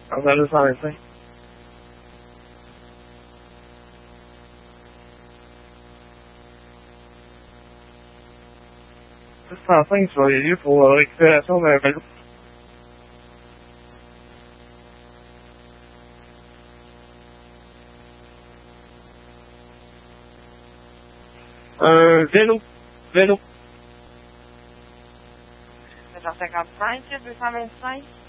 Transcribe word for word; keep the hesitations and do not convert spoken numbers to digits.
On va le faire cinq. six cent cinq sur les lieux pour euh, récupération d'un vélo. Un vélo. Vélo. sept cent cinquante-cinq, deux cent vingt-cinq.